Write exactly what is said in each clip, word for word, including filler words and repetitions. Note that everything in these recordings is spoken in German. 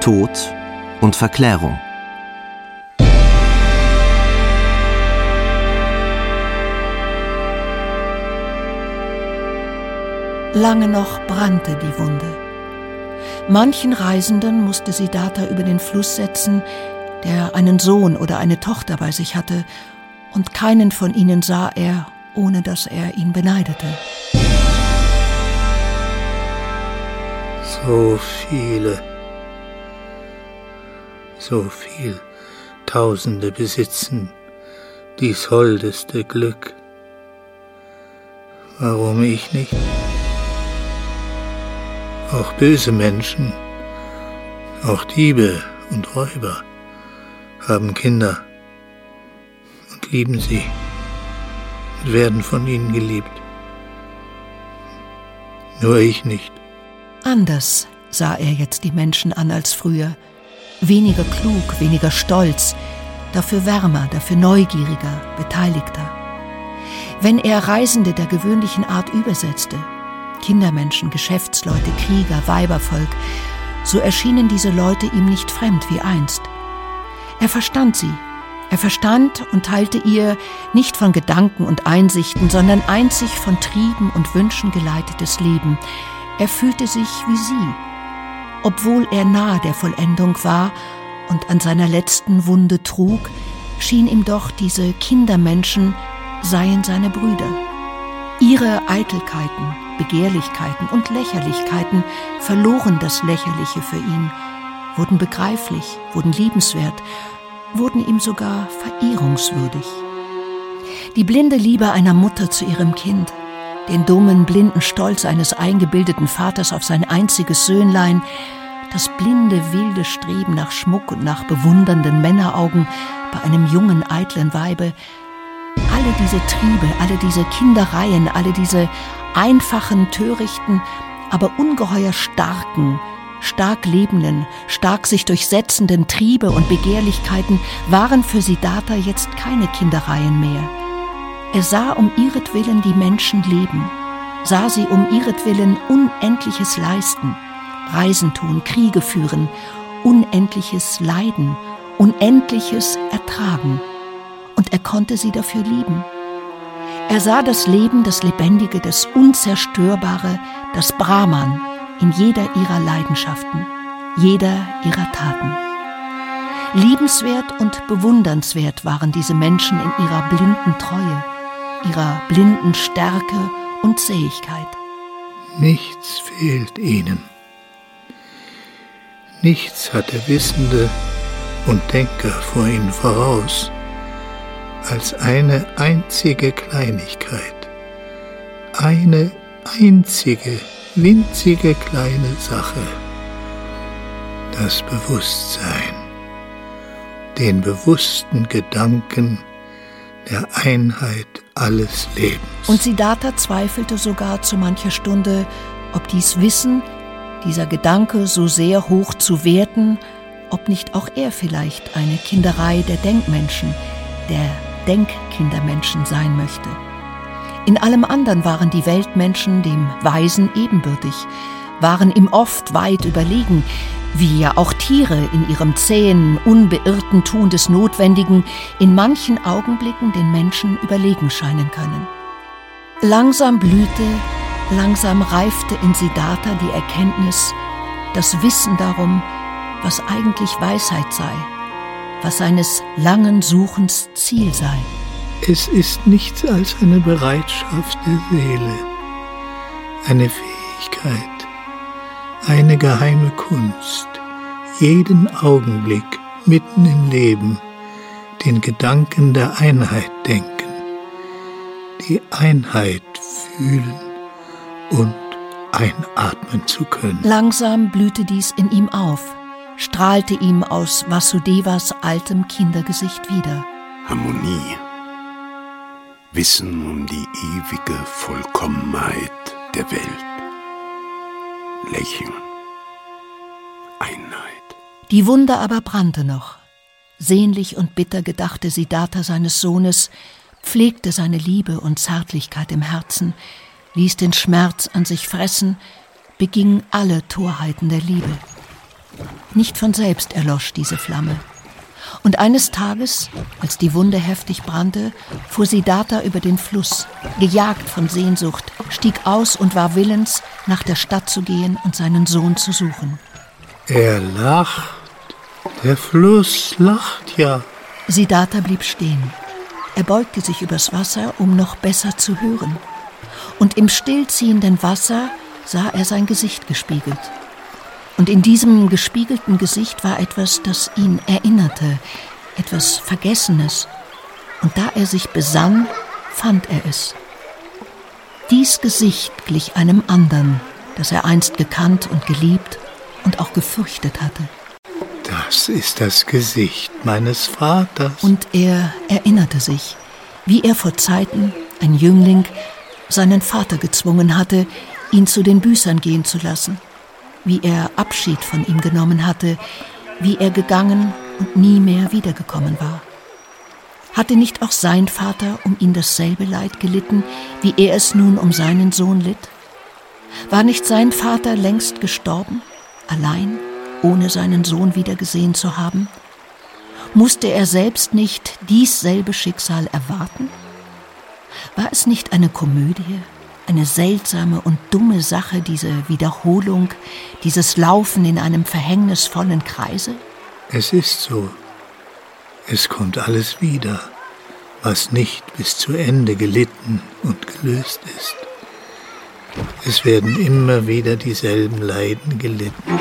Tod und Verklärung. Lange noch brannte die Wunde. Manchen Reisenden musste Siddhartha über den Fluss setzen, der einen Sohn oder eine Tochter bei sich hatte, und keinen von ihnen sah er, ohne dass er ihn beneidete. So viele, so viel Tausende besitzen dies holdeste Glück. Warum ich nicht? Auch böse Menschen, auch Diebe und Räuber haben Kinder und lieben sie und werden von ihnen geliebt. Nur ich nicht. Anders sah er jetzt die Menschen an als früher. Weniger klug, weniger stolz, dafür wärmer, dafür neugieriger, beteiligter. Wenn er Reisende der gewöhnlichen Art übersetzte, Kindermenschen, Geschäftsleute, Krieger, Weibervolk, so erschienen diese Leute ihm nicht fremd wie einst. Er verstand sie. Er verstand und teilte ihr nicht von Gedanken und Einsichten, sondern einzig von Trieben und Wünschen geleitetes Leben. Er fühlte sich wie sie. Obwohl er nahe der Vollendung war und an seiner letzten Wunde trug, schien ihm doch, diese Kindermenschen seien seine Brüder. Ihre Eitelkeiten, Begehrlichkeiten und Lächerlichkeiten verloren das Lächerliche für ihn, wurden begreiflich, wurden liebenswert, wurden ihm sogar verehrungswürdig. Die blinde Liebe einer Mutter zu ihrem Kind, den dummen, blinden Stolz eines eingebildeten Vaters auf sein einziges Söhnlein, das blinde, wilde Streben nach Schmuck und nach bewundernden Männeraugen bei einem jungen, eitlen Weibe, alle diese Triebe, alle diese Kindereien, alle diese einfachen, törichten, aber ungeheuer starken, stark lebenden, stark sich durchsetzenden Triebe und Begehrlichkeiten waren für Siddhartha jetzt keine Kindereien mehr. Er sah um ihretwillen die Menschen leben, sah sie um ihretwillen Unendliches leisten, Reisen tun, Kriege führen, Unendliches leiden, Unendliches ertragen. Und er konnte sie dafür lieben. Er sah das Leben, das Lebendige, das Unzerstörbare, das Brahman in jeder ihrer Leidenschaften, jeder ihrer Taten. Liebenswert und bewundernswert waren diese Menschen in ihrer blinden Treue, ihrer blinden Stärke und Zähigkeit. Nichts fehlt ihnen. Nichts hat der Wissende und Denker vor ihnen voraus, als eine einzige Kleinigkeit, eine einzige, winzige kleine Sache, das Bewusstsein, den bewussten Gedanken der Einheit alles Lebens. Und Siddhartha zweifelte sogar zu mancher Stunde, ob dies Wissen, dieser Gedanke so sehr hoch zu werten, ob nicht auch er vielleicht eine Kinderei der Denkmenschen, der Denkkindermenschen sein möchte. In allem anderen waren die Weltmenschen dem Weisen ebenbürtig, waren ihm oft weit überlegen, wie ja auch Tiere in ihrem zähen, unbeirrten Tun des Notwendigen in manchen Augenblicken den Menschen überlegen scheinen können. Langsam blühte, langsam reifte in Siddhartha die Erkenntnis, das Wissen darum, was eigentlich Weisheit sei, was seines langen Suchens Ziel sei. Es ist nichts als eine Bereitschaft der Seele, eine Fähigkeit, eine geheime Kunst, jeden Augenblick mitten im Leben den Gedanken der Einheit denken, die Einheit fühlen und einatmen zu können. Langsam blühte dies in ihm auf, strahlte ihm aus Vasudevas altem Kindergesicht wieder. Harmonie, Wissen um die ewige Vollkommenheit der Welt, Lächeln, Einheit. Die Wunde aber brannte noch. Sehnlich und bitter gedachte Siddhartha seines Sohnes, pflegte seine Liebe und Zärtlichkeit im Herzen, ließ den Schmerz an sich fressen, beging alle Torheiten der Liebe. Nicht von selbst erlosch diese Flamme. Und eines Tages, als die Wunde heftig brannte, fuhr Siddhartha über den Fluss, gejagt von Sehnsucht, stieg aus und war willens, nach der Stadt zu gehen und seinen Sohn zu suchen. Er lacht. Der Fluss lacht ja. Siddhartha blieb stehen. Er beugte sich übers Wasser, um noch besser zu hören. Und im stillziehenden Wasser sah er sein Gesicht gespiegelt. Und in diesem gespiegelten Gesicht war etwas, das ihn erinnerte, etwas Vergessenes. Und da er sich besann, fand er es. Dies Gesicht glich einem anderen, das er einst gekannt und geliebt und auch gefürchtet hatte. Das ist das Gesicht meines Vaters. Und er erinnerte sich, wie er vor Zeiten, ein Jüngling, seinen Vater gezwungen hatte, ihn zu den Büßern gehen zu lassen. Wie er Abschied von ihm genommen hatte, wie er gegangen und nie mehr wiedergekommen war. Hatte nicht auch sein Vater um ihn dasselbe Leid gelitten, wie er es nun um seinen Sohn litt? War nicht sein Vater längst gestorben, allein, ohne seinen Sohn wiedergesehen zu haben? Musste er selbst nicht diesselbe Schicksal erwarten? War es nicht eine Komödie? Eine seltsame und dumme Sache, diese Wiederholung, dieses Laufen in einem verhängnisvollen Kreise? Es ist so. Es kommt alles wieder, was nicht bis zu Ende gelitten und gelöst ist. Es werden immer wieder dieselben Leiden gelitten.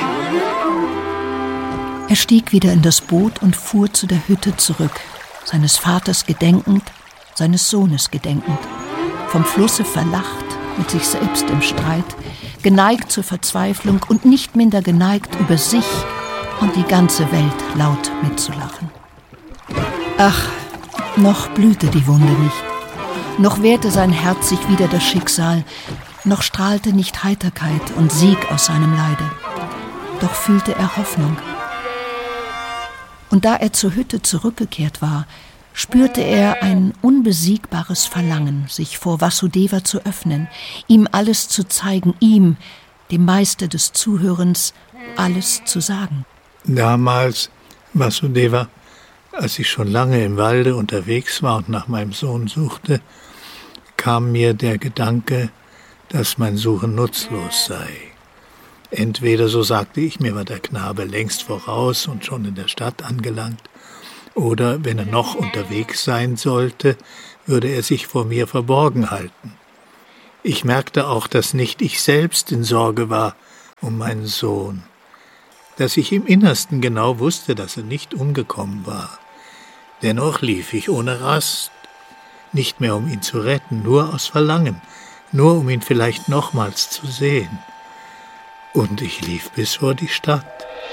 Er stieg wieder in das Boot und fuhr zu der Hütte zurück, seines Vaters gedenkend, seines Sohnes gedenkend, vom Flusse verlacht, mit sich selbst im Streit, geneigt zur Verzweiflung und nicht minder geneigt, über sich und die ganze Welt laut mitzulachen. Ach, noch blühte die Wunde nicht, noch wehrte sein Herz sich wider das Schicksal, noch strahlte nicht Heiterkeit und Sieg aus seinem Leide, doch fühlte er Hoffnung. Und da er zur Hütte zurückgekehrt war, spürte er ein unbesiegbares Verlangen, sich vor Vasudeva zu öffnen, ihm alles zu zeigen, ihm, dem Meister des Zuhörens, alles zu sagen. Damals, Vasudeva, als ich schon lange im Walde unterwegs war und nach meinem Sohn suchte, kam mir der Gedanke, dass mein Suchen nutzlos sei. Entweder, so sagte ich mir, war der Knabe längst voraus und schon in der Stadt angelangt, oder wenn er noch unterwegs sein sollte, würde er sich vor mir verborgen halten. Ich merkte auch, dass nicht ich selbst in Sorge war um meinen Sohn, dass ich im Innersten genau wusste, dass er nicht umgekommen war. Dennoch lief ich ohne Rast, nicht mehr um ihn zu retten, nur aus Verlangen, nur um ihn vielleicht nochmals zu sehen. Und ich lief bis vor die Stadt.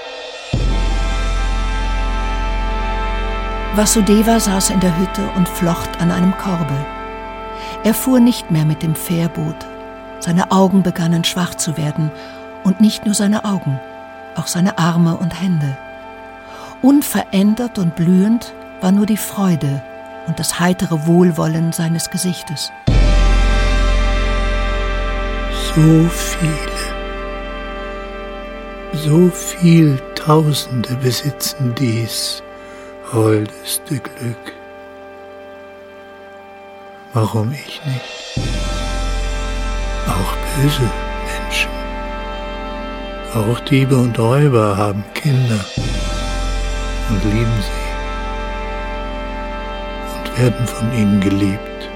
Vasudeva saß in der Hütte und flocht an einem Korbe. Er fuhr nicht mehr mit dem Fährboot. Seine Augen begannen schwach zu werden. Und nicht nur seine Augen, auch seine Arme und Hände. Unverändert und blühend war nur die Freude und das heitere Wohlwollen seines Gesichtes. So viele, so viel Tausende besitzen dies holdeste Glück. Warum ich nicht? Auch böse Menschen, auch Diebe und Räuber haben Kinder und lieben sie und werden von ihnen geliebt.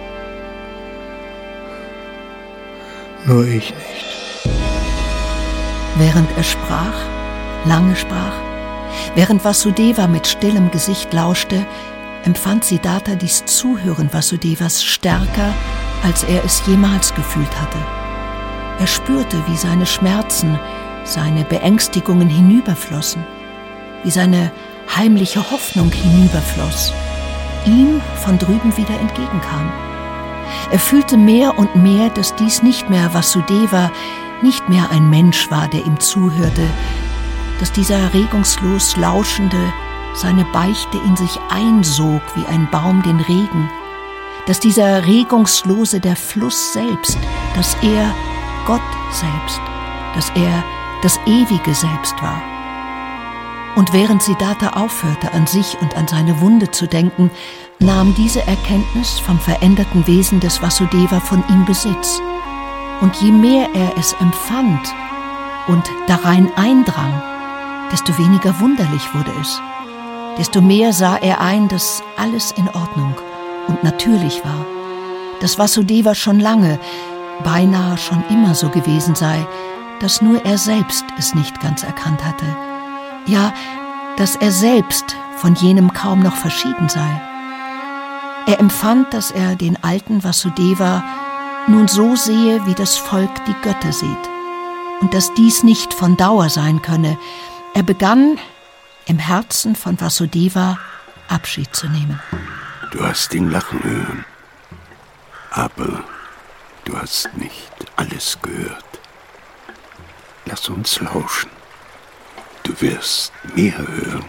Nur ich nicht. Während er sprach, lange sprach, während Vasudeva mit stillem Gesicht lauschte, empfand Siddhartha dies Zuhören Vasudevas stärker, als er es jemals gefühlt hatte. Er spürte, wie seine Schmerzen, seine Beängstigungen hinüberflossen, wie seine heimliche Hoffnung hinüberfloss, ihm von drüben wieder entgegenkam. Er fühlte mehr und mehr, dass dies nicht mehr Vasudeva, nicht mehr ein Mensch war, der ihm zuhörte, dass dieser regungslos Lauschende seine Beichte in sich einsog wie ein Baum den Regen, dass dieser Regungslose der Fluss selbst, dass er Gott selbst, dass er das ewige Selbst war. Und während Siddhartha aufhörte, an sich und an seine Wunde zu denken, nahm diese Erkenntnis vom veränderten Wesen des Vasudeva von ihm Besitz. Und je mehr er es empfand und darein eindrang, desto weniger wunderlich wurde es. Desto mehr sah er ein, dass alles in Ordnung und natürlich war. Dass Vasudeva schon lange, beinahe schon immer so gewesen sei, dass nur er selbst es nicht ganz erkannt hatte. Ja, dass er selbst von jenem kaum noch verschieden sei. Er empfand, dass er den alten Vasudeva nun so sehe, wie das Volk die Götter sieht, und dass dies nicht von Dauer sein könne. Er begann, im Herzen von Vasudeva Abschied zu nehmen. Du hast ihn lachen hören, aber du hast nicht alles gehört. Lass uns lauschen. Du wirst mehr hören.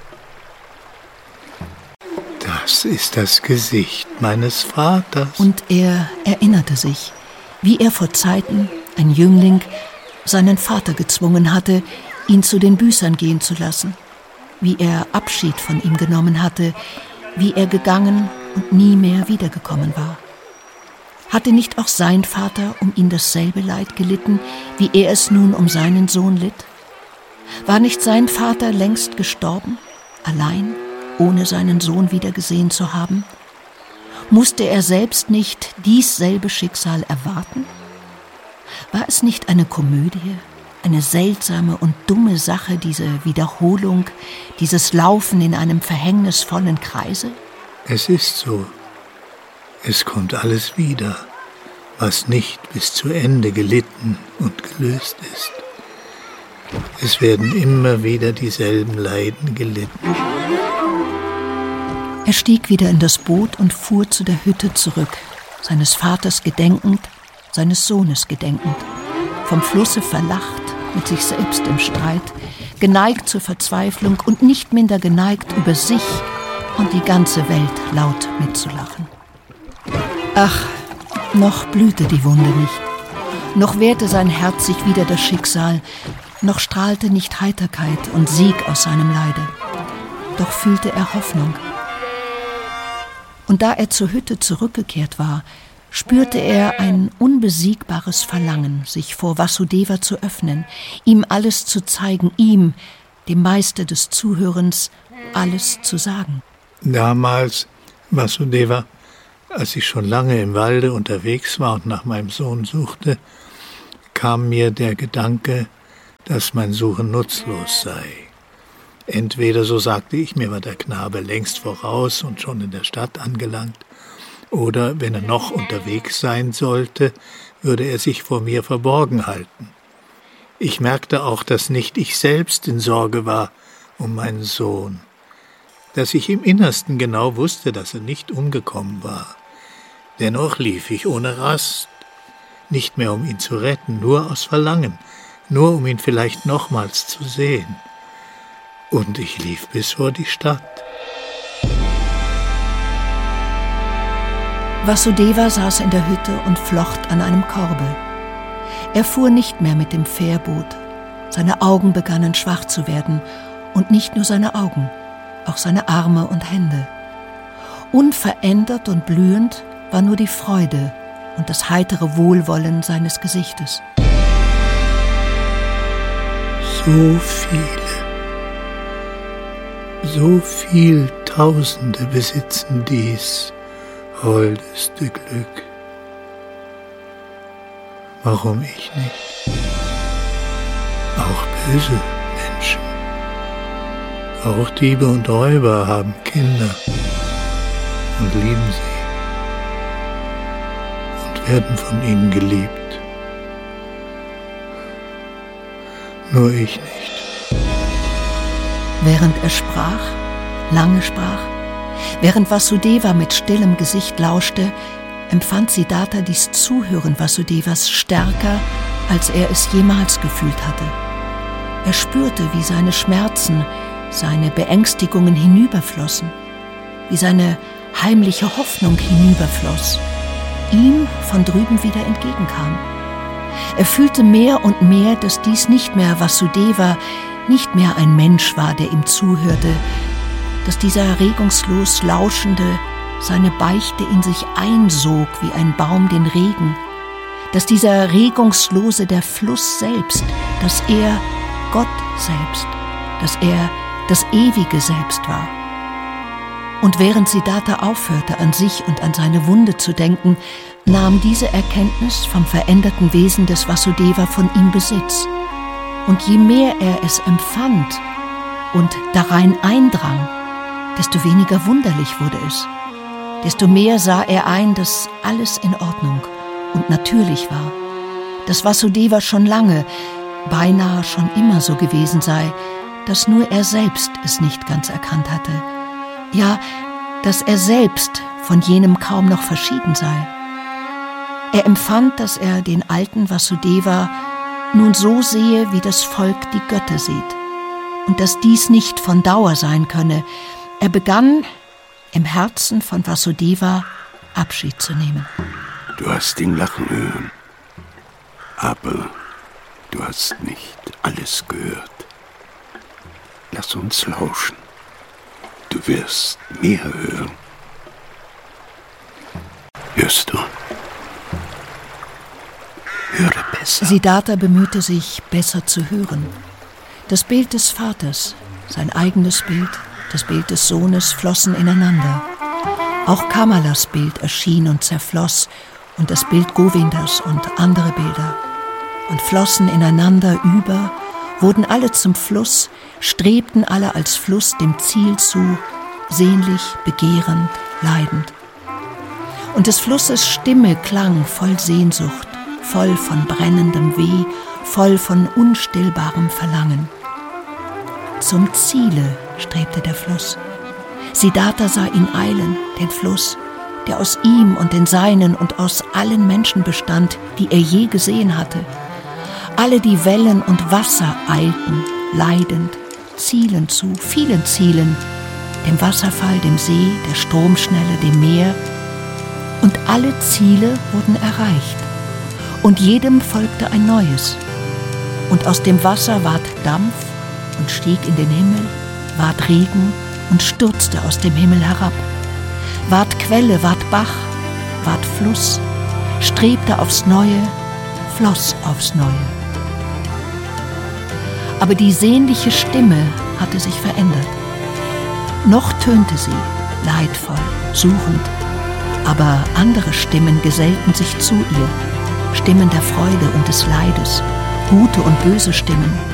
Das ist das Gesicht meines Vaters. Und er erinnerte sich, wie er vor Zeiten, ein Jüngling, seinen Vater gezwungen hatte, ihn zu den Büßern gehen zu lassen, wie er Abschied von ihm genommen hatte, wie er gegangen und nie mehr wiedergekommen war. Hatte nicht auch sein Vater um ihn dasselbe Leid gelitten, wie er es nun um seinen Sohn litt? War nicht sein Vater längst gestorben, allein, ohne seinen Sohn wiedergesehen zu haben? Musste er selbst nicht diesselbe Schicksal erwarten? War es nicht eine Komödie, eine seltsame und dumme Sache, diese Wiederholung, dieses Laufen in einem verhängnisvollen Kreise? Es ist so. Es kommt alles wieder, was nicht bis zu Ende gelitten und gelöst ist. Es werden immer wieder dieselben Leiden gelitten. Er stieg wieder in das Boot und fuhr zu der Hütte zurück, seines Vaters gedenkend, seines Sohnes gedenkend, vom Flusse verlacht, mit sich selbst im Streit, geneigt zur Verzweiflung und nicht minder geneigt, über sich und die ganze Welt laut mitzulachen. Ach, noch blühte die Wunde nicht, noch wehrte sein Herz sich wider das Schicksal, noch strahlte nicht Heiterkeit und Sieg aus seinem Leide, doch fühlte er Hoffnung. Und da er zur Hütte zurückgekehrt war, spürte er ein unbesiegbares Verlangen, sich vor Vasudeva zu öffnen, ihm alles zu zeigen, ihm, dem Meister des Zuhörens, alles zu sagen. Damals, Vasudeva, als ich schon lange im Walde unterwegs war und nach meinem Sohn suchte, kam mir der Gedanke, dass mein Suchen nutzlos sei. Entweder, so sagte ich mir, war der Knabe längst voraus und schon in der Stadt angelangt, oder wenn er noch unterwegs sein sollte, würde er sich vor mir verborgen halten. Ich merkte auch, dass nicht ich selbst in Sorge war um meinen Sohn, dass ich im Innersten genau wusste, dass er nicht umgekommen war. Dennoch lief ich ohne Rast, nicht mehr um ihn zu retten, nur aus Verlangen, nur um ihn vielleicht nochmals zu sehen. Und ich lief bis vor die Stadt. Vasudeva saß in der Hütte und flocht an einem Korbe. Er fuhr nicht mehr mit dem Fährboot. Seine Augen begannen schwach zu werden, und nicht nur seine Augen, auch seine Arme und Hände. Unverändert und blühend war nur die Freude und das heitere Wohlwollen seines Gesichtes. So viele, so viel Tausende besitzen dies holdeste Glück. Warum ich nicht? Auch böse Menschen, auch Diebe und Räuber haben Kinder und lieben sie und werden von ihnen geliebt. Nur ich nicht. Während er sprach, lange sprach, während Vasudeva mit stillem Gesicht lauschte, empfand Siddhartha dies Zuhören Vasudevas stärker, als er es jemals gefühlt hatte. Er spürte, wie seine Schmerzen, seine Beängstigungen hinüberflossen, wie seine heimliche Hoffnung hinüberfloss, ihm von drüben wieder entgegenkam. Er fühlte mehr und mehr, dass dies nicht mehr Vasudeva, nicht mehr ein Mensch war, der ihm zuhörte, dass dieser regungslos Lauschende seine Beichte in sich einsog wie ein Baum den Regen, dass dieser Regungslose der Fluss selbst, dass er Gott selbst, dass er das ewige Selbst war. Und während Siddhartha aufhörte, an sich und an seine Wunde zu denken, nahm diese Erkenntnis vom veränderten Wesen des Vasudeva von ihm Besitz. Und je mehr er es empfand und darein eindrang, desto weniger wunderlich wurde es. Desto mehr sah er ein, dass alles in Ordnung und natürlich war. Dass Vasudeva schon lange, beinahe schon immer so gewesen sei, dass nur er selbst es nicht ganz erkannt hatte. Ja, dass er selbst von jenem kaum noch verschieden sei. Er empfand, dass er den alten Vasudeva nun so sehe, wie das Volk die Götter sieht, und dass dies nicht von Dauer sein könne. Er begann, im Herzen von Vasudeva Abschied zu nehmen. Du hast ihn lachen hören, aber du hast nicht alles gehört. Lass uns lauschen. Du wirst mehr hören. Hörst du? Höre besser. Siddhartha bemühte sich, besser zu hören. Das Bild des Vaters, sein eigenes Bild, das Bild des Sohnes flossen ineinander. Auch Kamalas Bild erschien und zerfloss und das Bild Govindas und andere Bilder. Und flossen ineinander über, wurden alle zum Fluss, strebten alle als Fluss dem Ziel zu, sehnlich, begehrend, leidend. Und des Flusses Stimme klang voll Sehnsucht, voll von brennendem Weh, voll von unstillbarem Verlangen. Zum Ziele strebte der Fluss. Siddhartha sah ihn eilen, den Fluss, der aus ihm und den Seinen und aus allen Menschen bestand, die er je gesehen hatte. Alle die Wellen und Wasser eilten, leidend, Zielen zu, vielen Zielen, dem Wasserfall, dem See, der Stromschnelle, dem Meer. Und alle Ziele wurden erreicht, und jedem folgte ein neues. Und aus dem Wasser ward Dampf und stieg in den Himmel, ward Regen und stürzte aus dem Himmel herab, ward Quelle, ward Bach, ward Fluss, strebte aufs Neue, floss aufs Neue. Aber die sehnliche Stimme hatte sich verändert. Noch tönte sie, leidvoll, suchend, aber andere Stimmen gesellten sich zu ihr, Stimmen der Freude und des Leides, gute und böse Stimmen,